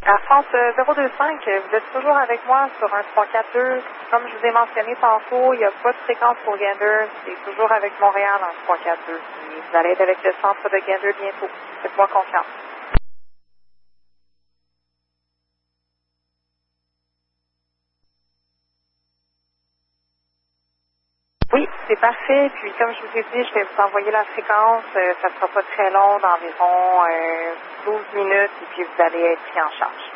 À France 025, vous êtes toujours avec moi sur un 342. Comme je vous ai mentionné tantôt, il n'y a pas de fréquence pour Gander. C'est toujours avec Montréal en 342. Et vous allez être avec le centre de Gander bientôt. Faites-moi confiance. Oui, c'est parfait. Puis comme je vous ai dit, je vais vous envoyer la fréquence. Ça ne sera pas très long, d'environ 12 minutes, et puis vous allez être pris en charge.